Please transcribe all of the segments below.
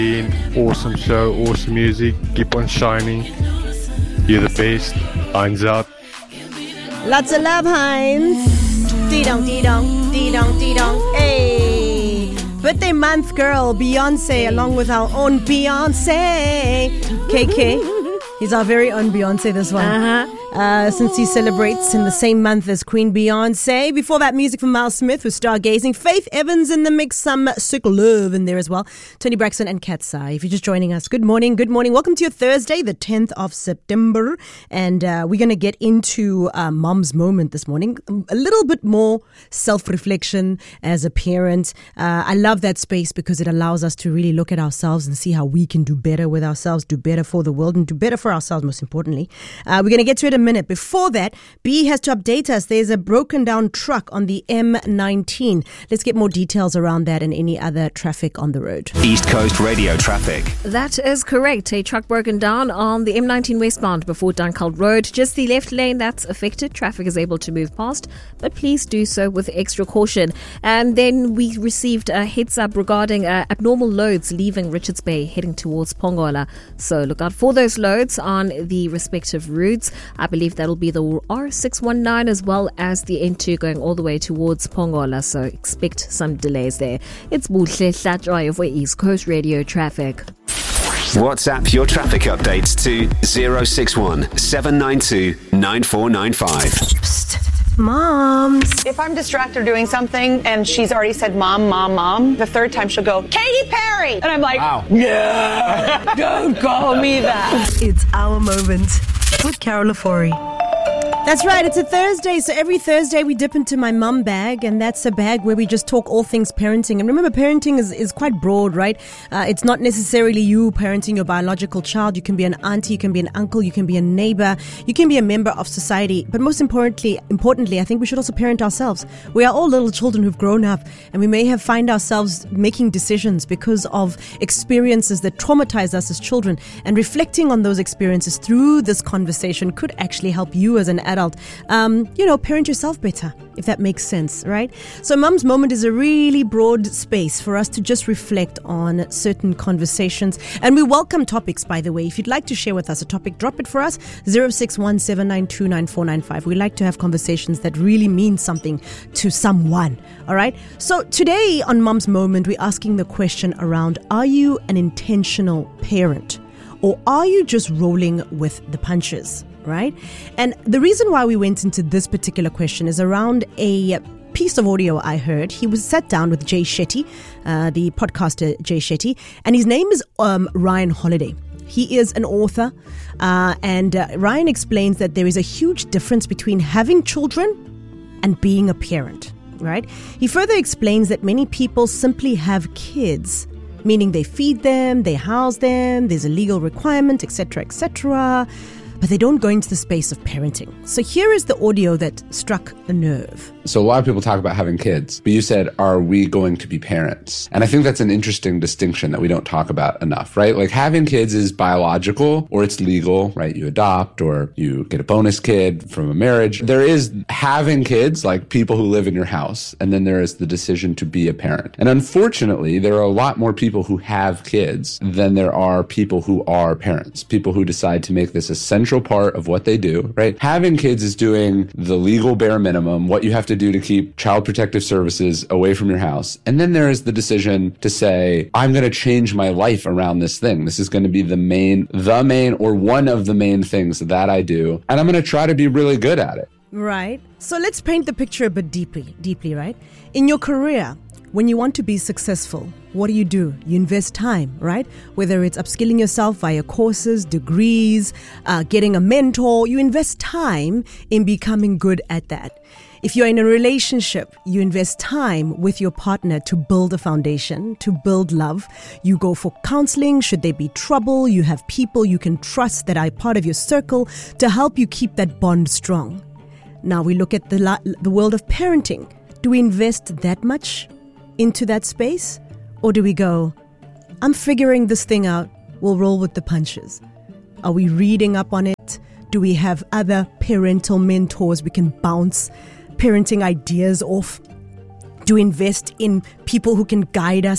Awesome show, awesome music. Keep on shining. You're the best. Heinz out. Lots of love, Heinz. Dee-dong, dee-dong, dee-dong, dee-dong. Hey. Birthday month girl, Beyonce, along with our own Beyonce. KK. He's our very own Beyonce, this one. Since he celebrates in the same month as Queen Beyonce. Before that, music from Miles Smith with Stargazing. Faith Evans in the mix, some Circle Love in there as well. Tony Braxton and Katsai. If you're just joining us, good morning, good morning. Welcome to your Thursday, the 10th of September. And we're going to get into Mom's Moment this morning. A little bit more self-reflection as a parent. I love that space because it allows us to really look at ourselves and see how we can do better with ourselves, do better for the world, and do better for ourselves, most importantly. We're going to get to it in a minute. Before that, B has to update us. There's a broken down truck on the M19. Let's get more details around that and any other traffic on the road. East Coast Radio traffic. That is correct. A truck broken down on the M19 westbound before Dunkeld Road. Just the left lane that's affected. Traffic is able to move past, but please do so with extra caution. And then we received a heads up regarding abnormal loads leaving Richards Bay heading towards Pongola. So look out for those loads on the respective routes. I believe that'll be the R619 as well as the N2 going all the way towards Pongola. So expect some delays there. It's Buhle Hlatshwayo for East Coast Radio traffic. WhatsApp your traffic updates to 061 792 9495. Psst, moms. If I'm distracted doing something and she's already said mom, mom, mom, the third time she'll go, Katy Perry! And I'm like, wow. Yeah, don't call me that. It's our moment with Carol Lafori. That's right, it's a Thursday, so every Thursday we dip into my mum bag, and that's a bag where we just talk all things parenting. And remember, parenting is quite broad, right? It's not necessarily you parenting your biological child. You can be an auntie, you can be an uncle, you can be a neighbor, you can be a member of society. But most importantly, I think we should also parent ourselves. We are all little children who've grown up, and we may have find ourselves making decisions because of experiences that traumatize us as children. And reflecting on those experiences through this conversation could actually help you as an adult, parent yourself better, if that makes sense, right? So Mum's Moment is a really broad space for us to just reflect on certain conversations. And we welcome topics, by the way. If you'd like to share with us a topic, drop it for us, 061 792 9495. We like to have conversations that really mean something to someone, all right? So today on Mum's Moment, we're asking the question around, are you an intentional parent? Or are you just rolling with the punches? Right? And the reason why we went into this particular question is around a piece of audio I heard. He was sat down with Jay Shetty, the podcaster Jay Shetty, and his name is Ryan Holiday. He is an author, and Ryan explains that there is a huge difference between having children and being a parent, right? He further explains that many people simply have kids, meaning they feed them, they house them, there's a legal requirement, etc., etc., but they don't go into the space of parenting. So here is the audio that struck a nerve. So a lot of people talk about having kids, but you said, are we going to be parents? And I think that's an interesting distinction that we don't talk about enough, right? Like having kids is biological or it's legal, right? You adopt or you get a bonus kid from a marriage. There is having kids, like people who live in your house, and then there is the decision to be a parent. And unfortunately, there are a lot more people who have kids than there are people who are parents, people who decide to make this a central part of what they do, right? Having kids is doing the legal bare minimum, what you have to do to keep child protective services away from your house. And then there is the decision to say, I'm going to change my life around this thing. This is going to be the main or one of the main things that I do. And I'm going to try to be really good at it. Right. So let's paint the picture a bit deeply, right? In your career, when you want to be successful, what do? You invest time, right? Whether it's upskilling yourself via courses, degrees, getting a mentor, you invest time in becoming good at that. If you're in a relationship, you invest time with your partner to build a foundation, to build love. You go for counseling should there be trouble. You have people you can trust that are part of your circle to help you keep that bond strong. Now we look at the world of parenting. Do we invest that much into that space? Or do we go, I'm figuring this thing out, we'll roll with the punches? Are we reading up on it? Do we have other parental mentors we can bounce parenting ideas off? Do we invest in people who can guide us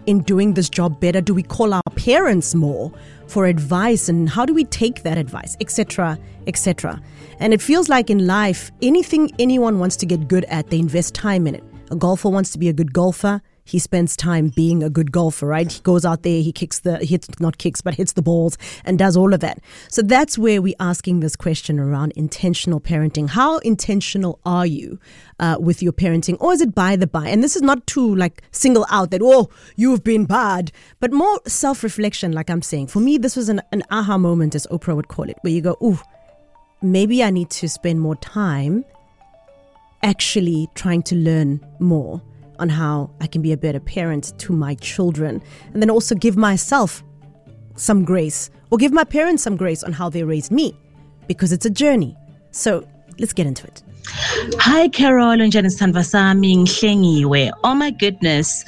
in doing this job better? Do we call our parents more for advice, and how do we take that advice, etc., etc.? And it feels like in life, anything anyone wants to get good at, they invest time in it. A golfer wants to be a good golfer. He spends time being a good golfer, right? He goes out there, hits the balls and does all of that. So that's where we're asking this question around intentional parenting. How intentional are you with your parenting, or is it by the by? And this is not to like single out that, oh, you've been bad, but more self-reflection, like I'm saying. For me, this was an aha moment, as Oprah would call it, where you go, ooh, maybe I need to spend more time actually trying to learn more on how I can be a better parent to my children, and then also give myself some grace, or give my parents some grace on how they raised me, because it's a journey. So let's get into it. Hi, Carol and Janice Tanvasami Nglengiwe. Oh my goodness.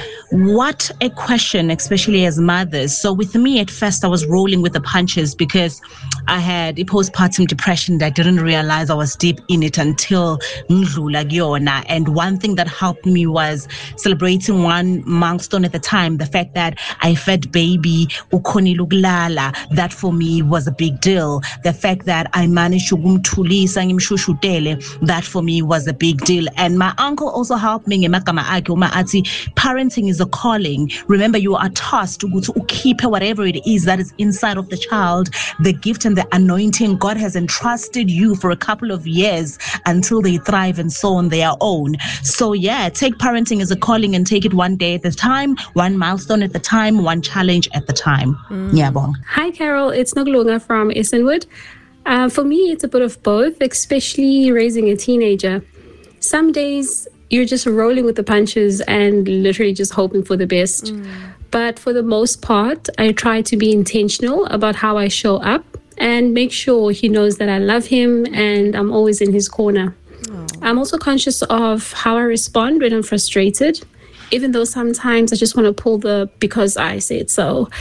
What a question, especially as mothers. So with me at first, I was rolling with the punches because I had a postpartum depression that I didn't realize I was deep in it until ngidlula kuyona. And one thing that helped me was celebrating one milestone at the time, the fact that I fed baby ukhonile ukulala. That for me was a big deal. The fact that I managed to kumthulisa ngimshushutele, that for me was a big deal. And my uncle also helped me ngemagama akhe uma athi parenting is a calling. Remember, you are tasked to keep whatever it is that is inside of the child, the gift and the anointing God has entrusted you for a couple of years until they thrive and so on their own. So yeah, take parenting as a calling and take it one day at a time, one milestone at the time, one challenge at the time. Yeah, bon. Hi, Carol. It's Nogalunga from Essenwood. For me, it's a bit of both, especially raising a teenager. Some days you're just rolling with the punches and literally just hoping for the best. But for the most part, I try to be intentional about how I show up and make sure he knows that I love him and I'm always in his corner. I'm also conscious of how I respond when I'm frustrated, even though sometimes I just want to pull the because I said so.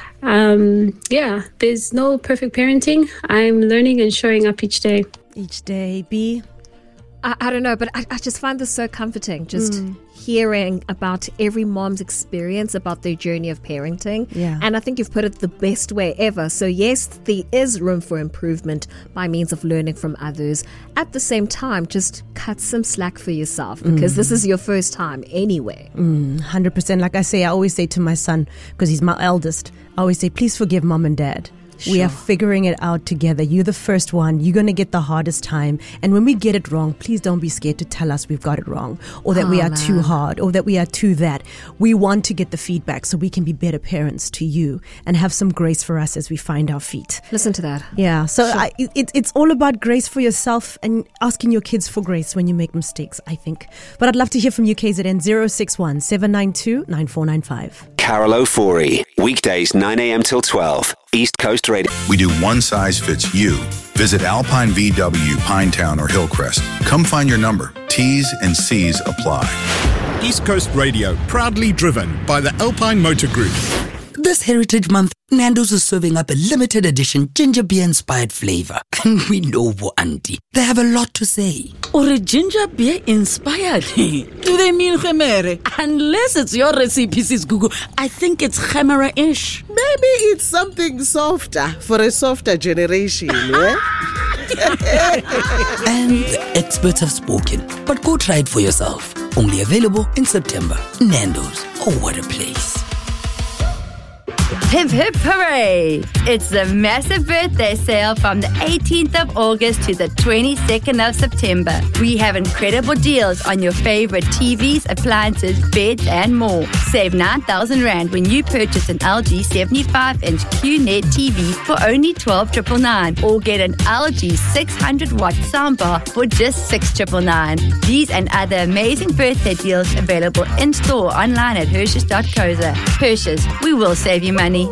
Yeah, there's no perfect parenting. I'm learning and showing up each day. Each day, B. I don't know, but I just find this so comforting, just hearing about every mom's experience about their journey of parenting. Yeah. And I think you've put it the best way ever. So yes, there is room for improvement by means of learning from others. At the same time, just cut some slack for yourself, because this is your first time anyway. 100%. Like I say, I always say to my son, because he's my eldest, I always say, please forgive mom and dad. We are figuring it out together. You're the first one. You're going to get the hardest time. And when we get it wrong, please don't be scared to tell us we've got it wrong, or that we are too hard, or that we are too that. We want to get the feedback so we can be better parents to you and have some grace for us as we find our feet. Listen to that. Yeah. So it's all about grace for yourself and asking your kids for grace when you make mistakes, I think. But I'd love to hear from you, KZN 061 792 9495. Carol Ofori, weekdays 9 a.m. till 12, East Coast Radio. We do one size fits you. Visit Alpine VW, Pinetown, or Hillcrest. Come find your number. T's and C's apply. East Coast Radio, proudly driven by the Alpine Motor Group. This Heritage Month, Nando's is serving up a limited edition ginger beer inspired flavor. And we know Bo Auntie, they have a lot to say. Or a ginger beer inspired? Do they mean Khemere? Unless it's your recipe, Sis Gugu, I think it's Khemera-ish. Maybe it's something softer for a softer generation, yeah? And the experts have spoken, but go try it for yourself. Only available in September. Nando's, oh what a place. Hip hip hooray! It's the massive birthday sale from the 18th of August to the 22nd of September. We have incredible deals on your favorite TVs, appliances, beds and more. Save 9,000 Rand when you purchase an LG 75-inch QNED TV for only 12,999, or get an LG 600-watt soundbar for just 6,999. These and other amazing birthday deals available in-store online at Hershes.co.za. Hershes, we will save you money.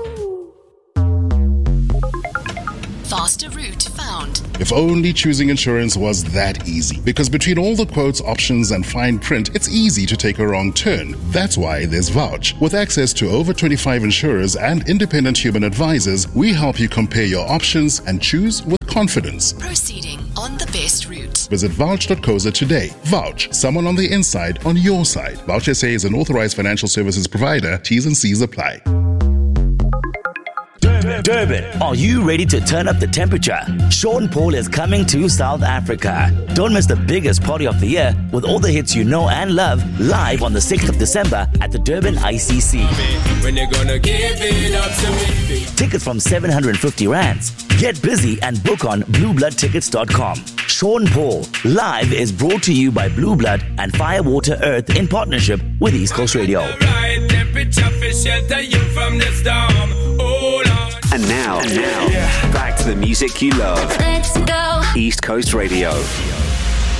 Faster route found. If only choosing insurance was that easy. Because between all the quotes, options, and fine print, it's easy to take a wrong turn. That's why there's Vouch. With access to over 25 insurers and independent human advisors, we help you compare your options and choose with confidence. Proceeding on the best route. Visit vouch.coza today. Vouch, someone on the inside, on your side. Vouch SA is an authorized financial services provider. T's and C's apply. Durban, are you ready to turn up the temperature? Sean Paul is coming to South Africa. Don't miss the biggest party of the year with all the hits you know and love live on the 6th of December at the Durban ICC. When you're gonna give it up to me. Tickets from 750 rands. Get busy and book on bluebloodtickets.com. Sean Paul Live is brought to you by Blue Blood and Firewater Earth in partnership with East Coast Radio. And now, back to the music you love. Let's go. East Coast Radio.